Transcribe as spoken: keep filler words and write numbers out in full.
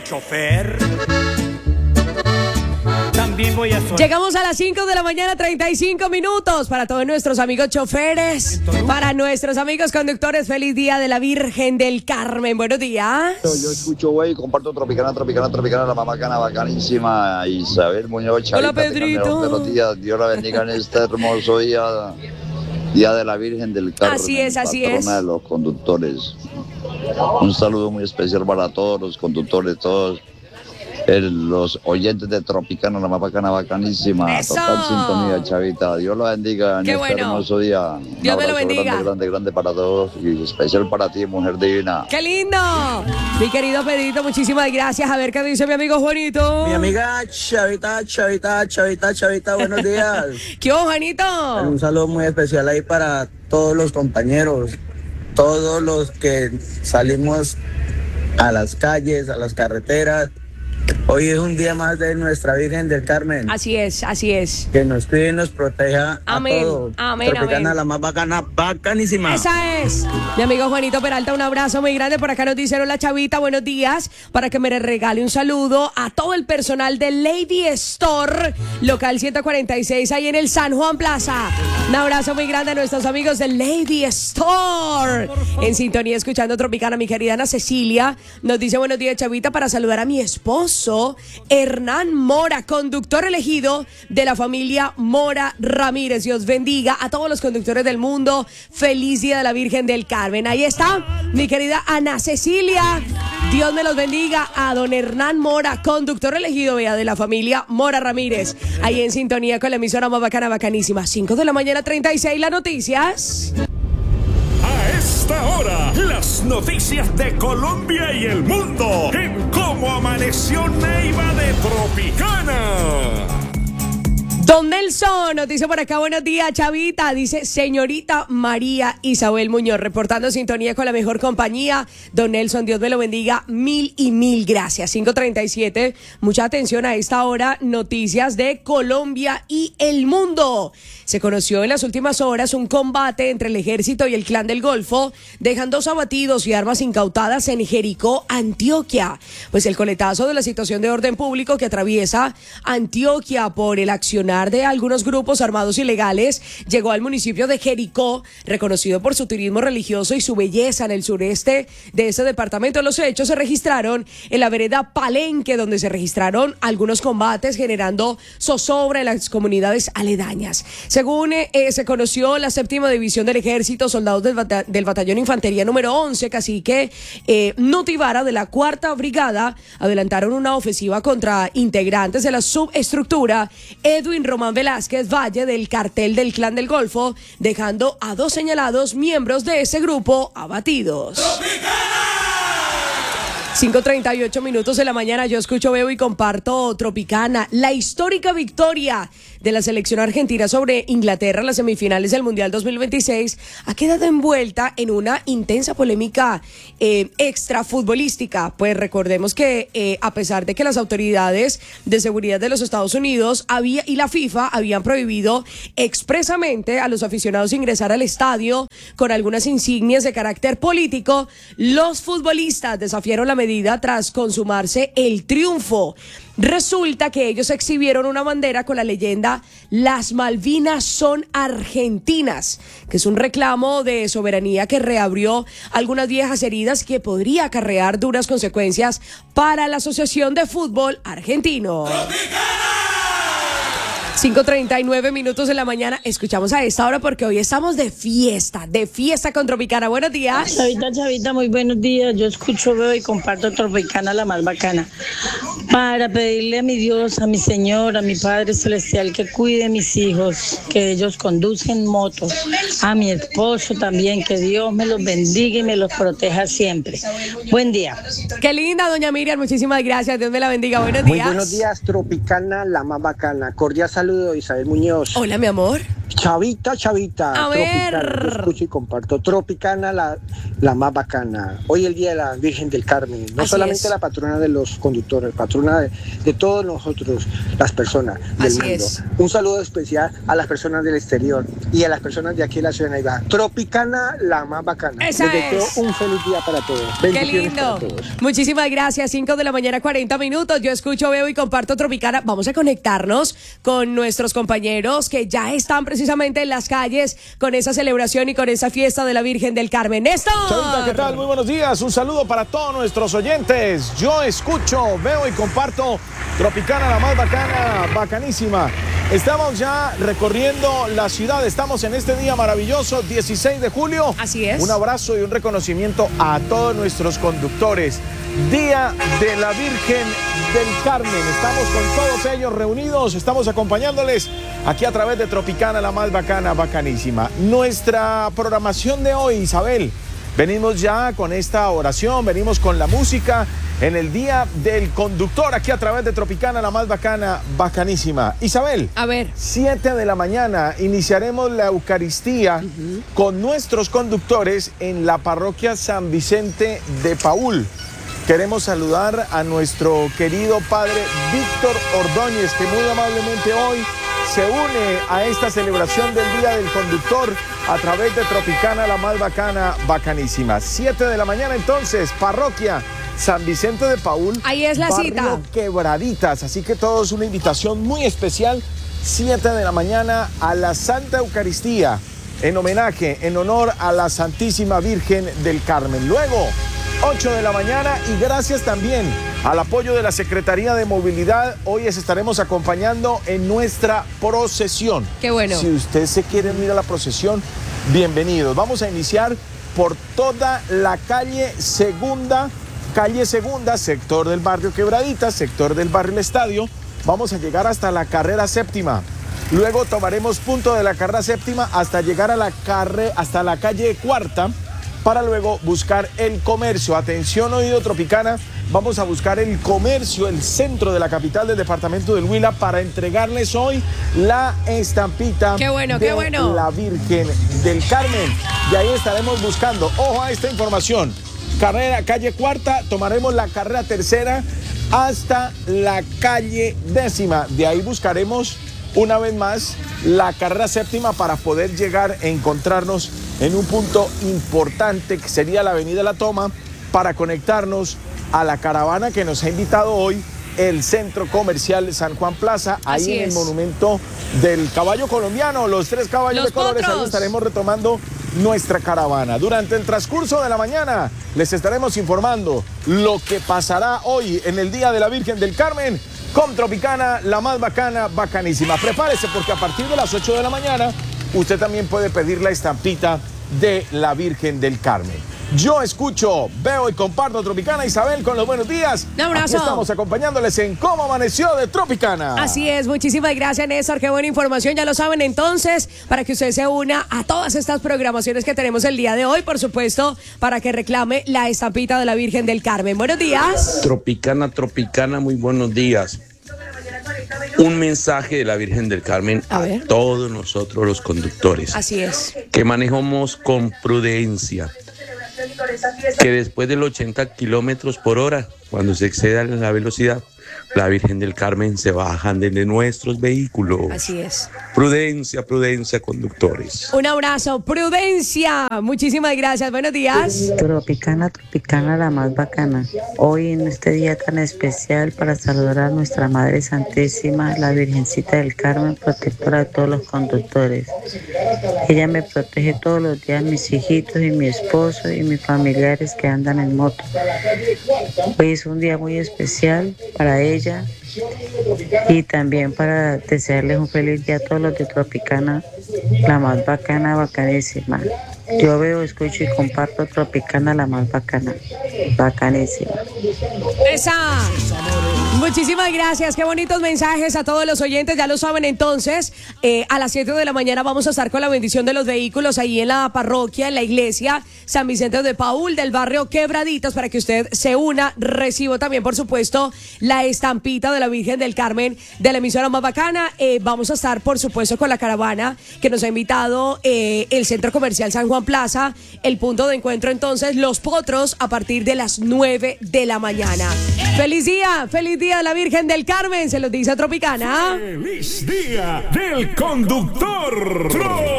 chofer. También voy a sonar. Llegamos a las cinco de la mañana, treinta y cinco minutos. Para todos nuestros amigos choferes, para nuestros amigos conductores, feliz día de la Virgen del Carmen. Buenos días. Yo, yo escucho, güey, comparto Tropicana, Tropicana, Tropicana, la mamá cana bacanísima, Isabel Muñoz, Chavita. Hola, Pedrito. De los días. Dios la bendiga en este hermoso día, día de la Virgen del Carmen. Así es, así patrona es. de los conductores. Un saludo muy especial para todos los conductores, todos. El, los oyentes de Tropicana, la más bacana, bacanísima. ¡Eso! Total sintonía, Chavita. Dios lo bendiga en ¡Qué este bueno! hermoso día. Un Dios me lo abrazo bendiga. Grande, grande, grande para todos y especial para ti, mujer divina. ¡Qué lindo! Mi querido Pedrito, muchísimas gracias. A ver qué dice mi amigo Juanito. Mi amiga Chavita, Chavita, Chavita, Chavita, buenos días. ¿Qué hubo, Juanito? Un saludo muy especial ahí para todos los compañeros, todos los que salimos a las calles, a las carreteras. Hoy es un día más de nuestra Virgen del Carmen. Así es, así es. Que nos cuide y nos proteja Amén, a todos. amén, Tropicana, amén. la más bacana, bacanísima. Esa es. Mi amigo Juanito Peralta, un abrazo muy grande. Por acá nos dice, hola Chavita, buenos días. Para que me regale un saludo a todo el personal de Lady Store, local ciento cuarenta y seis, ahí en el San Juan Plaza. Un abrazo muy grande a nuestros amigos de Lady Store. En sintonía, escuchando Tropicana, mi querida Ana Cecilia. Nos dice, buenos días, Chavita, para saludar a mi esposo, Hernán Mora, conductor elegido de la familia Mora Ramírez. Dios bendiga a todos los conductores del mundo. Feliz día de la Virgen del Carmen. Ahí está mi querida Ana Cecilia. Dios me los bendiga a don Hernán Mora, conductor elegido, vea, de la familia Mora Ramírez. Ahí en sintonía con la emisora más bacana, bacanísima. cinco de la mañana, treinta y seis, las noticias. A esta hora, las noticias de Colombia y el mundo en Cómo Amaneció Neiva de Tropicana. Don Nelson nos dice por acá, buenos días, Chavita. Dice, señorita María Isabel Muñoz, reportando sintonía con la mejor compañía. Don Nelson, Dios me lo bendiga, mil y mil gracias. cinco treinta y siete, mucha atención a esta hora, noticias de Colombia y el mundo. Se conoció en las últimas horas un combate entre el ejército y el clan del Golfo, dejan dos abatidos y armas incautadas en Jericó, Antioquia. Pues el coletazo de la situación de orden público que atraviesa Antioquia por el accionar de algunos grupos armados ilegales llegó al municipio de Jericó, reconocido por su turismo religioso y su belleza en el sureste de este departamento. Los hechos se registraron en la vereda Palenque, donde se registraron algunos combates generando zozobra en las comunidades aledañas. Según eh, se conoció, la séptima división del ejército, soldados del, bata del batallón infantería número once, cacique eh, Notivara de la cuarta brigada, adelantaron una ofensiva contra integrantes de la subestructura Edwin Román Velázquez Valle del cartel del Clan del Golfo, dejando a dos señalados miembros de ese grupo abatidos. cinco treinta y ocho minutos de la mañana, yo escucho, veo y comparto Tropicana. La histórica victoria de la selección argentina sobre Inglaterra en las semifinales del Mundial dos mil veintiséis ha quedado envuelta en una intensa polémica eh, extrafutbolística. Pues recordemos que eh, a pesar de que las autoridades de seguridad de los Estados Unidos había, y la FIFA habían prohibido expresamente a los aficionados ingresar al estadio con algunas insignias de carácter político, los futbolistas desafiaron la medida tras consumarse el triunfo. Resulta que ellos exhibieron una bandera con la leyenda "Las Malvinas son argentinas", que es un reclamo de soberanía que reabrió algunas viejas heridas que podría acarrear duras consecuencias para la Asociación de Fútbol Argentino. cinco treinta y nueve minutos de la mañana, escuchamos a esta hora porque hoy estamos de fiesta, de fiesta con Tropicana. Buenos días. Chavita, Chavita, muy buenos días. Yo escucho, veo y comparto Tropicana, la más bacana, para pedirle a mi Dios, a mi Señor, a mi Padre Celestial, que cuide a mis hijos, que ellos conducen motos, a mi esposo también, que Dios me los bendiga y me los proteja siempre. Buen día. Qué linda, doña Miriam, muchísimas gracias, Dios me la bendiga. Buenos Muy días. buenos días, Tropicana, la más bacana. Cordial saludo, Isabel Muñoz. Hola, mi amor. Chavita, Chavita, A Tropicana, ver. yo escucho y comparto. Tropicana, la, la más bacana. Hoy el Día de la Virgen del Carmen, no Así solamente es. la patrona de los conductores, patrona de, de todos nosotros, las personas del Así mundo. es. Un saludo especial a las personas del exterior y a las personas de aquí de la ciudad de Neiva. Tropicana, la más bacana. Esa Les deseo es. un feliz día para todos. Qué Bendiciones lindo. para todos. Muchísimas gracias. cinco de la mañana, cuarenta minutos. Yo escucho, veo y comparto Tropicana. Vamos a conectarnos con nuestros compañeros que ya están precisamente en las calles con esa celebración y con esa fiesta de la Virgen del Carmen. ¡Néstor! Chavita, ¿qué tal? Muy buenos días. Un saludo para todos nuestros oyentes. Yo escucho, veo y comparto Tropicana, la más bacana, bacanísima. Estamos ya recorriendo la ciudad. Estamos en este día maravilloso, dieciséis de julio. Así es. Un abrazo y un reconocimiento a todos nuestros conductores. Día de la Virgen del Carmen. Estamos con todos ellos reunidos. Estamos acompañándoles aquí a través de Tropicana, la más bacana, bacanísima. Nuestra programación de hoy, Isabel. Venimos ya con esta oración, venimos con la música en el Día del Conductor, aquí a través de Tropicana, la más bacana, bacanísima. Isabel, A ver. siete de la mañana iniciaremos la Eucaristía uh-huh. con nuestros conductores en la parroquia San Vicente de Paúl. Queremos saludar a nuestro querido padre Víctor Ordóñez, que muy amablemente hoy se une a esta celebración del Día del Conductor a través de Tropicana, la más bacana, bacanísima. siete de la mañana entonces, parroquia San Vicente de Paúl. Ahí es la barrio cita. Quebraditas, así que todos una invitación muy especial, siete de la mañana a la Santa Eucaristía, en homenaje, en honor a la Santísima Virgen del Carmen. Luego, ocho de la mañana y gracias también al apoyo de la Secretaría de Movilidad, hoy les estaremos acompañando en nuestra procesión. Qué bueno. Si usted se quiere unir a la procesión, bienvenidos. Vamos a iniciar por toda la calle Segunda, calle Segunda, sector del barrio Quebraditas, sector del barrio El Estadio. Vamos a llegar hasta la carrera séptima. Luego tomaremos punto de la carrera séptima hasta llegar a la carre, hasta la calle Cuarta, para luego buscar el comercio. Atención, oído Tropicana, vamos a buscar el comercio, el centro de la capital del departamento del Huila, para entregarles hoy la estampita qué bueno, de qué bueno. la Virgen del Carmen. Y ahí estaremos buscando, ojo a esta información, carrera, calle Cuarta, tomaremos la carrera tercera hasta la calle décima. De ahí buscaremos una vez más la carrera séptima para poder llegar a encontrarnos en un punto importante que sería la avenida La Toma, para conectarnos a la caravana que nos ha invitado hoy el Centro Comercial San Juan Plaza, ahí Así en es. el monumento del caballo colombiano, los tres caballos Los de colores. potros. Ahí estaremos retomando nuestra caravana. Durante el transcurso de la mañana les estaremos informando lo que pasará hoy en el Día de la Virgen del Carmen con Tropicana, la más bacana, bacanísima. Prepárese porque a partir de las ocho de la mañana usted también puede pedir la estampita de la Virgen del Carmen. Yo escucho, veo y comparto Tropicana. Isabel, con los buenos días. Un abrazo. Aquí estamos acompañándoles en Cómo Amaneció de Tropicana. Así es, muchísimas gracias, Néstor, qué buena información, ya lo saben entonces, para que usted se una a todas estas programaciones que tenemos el día de hoy, por supuesto, para que reclame la estampita de la Virgen del Carmen. Buenos días. Tropicana, Tropicana, muy buenos días. Un mensaje de la Virgen del Carmen A a, ver. todos nosotros los conductores, Así es. que manejamos con prudencia, que después de los ochenta kilómetros por hora, cuando se exceda la velocidad, la Virgen del Carmen se bajan de nuestros vehículos. Así es. Prudencia, prudencia, conductores. Un abrazo, prudencia. Muchísimas gracias. Buenos días. Tropicana, Tropicana, la más bacana. Hoy en este día tan especial para saludar a nuestra Madre Santísima, la Virgencita del Carmen, protectora de todos los conductores. Ella me protege todos los días, mis hijitos y mi esposo y mis familiares que andan en moto. Hoy es un día muy especial para ella y también para desearles un feliz día a todos los de Tropicana, la más bacana, bacanísima. Yo veo, escucho y comparto Tropicana, la más bacana, bacanísima. Esa. Muchísimas gracias, qué bonitos mensajes a todos los oyentes, ya lo saben entonces, eh, a las siete de la mañana vamos a estar con la bendición de los vehículos ahí en la parroquia, en la iglesia San Vicente de Paúl del barrio Quebraditas para que usted se una. Recibo también, por supuesto, la estampita de la Virgen del Carmen de la emisora más bacana. Eh, vamos a estar, por supuesto, con la caravana que nos ha invitado eh, el Centro Comercial San Juan Plaza, el punto de encuentro entonces, Los Potros, a partir de las nueve de la mañana. ¡Feliz día! ¡Feliz día de la Virgen del Carmen! Se los dice Tropicana. ¡Feliz día del conductor!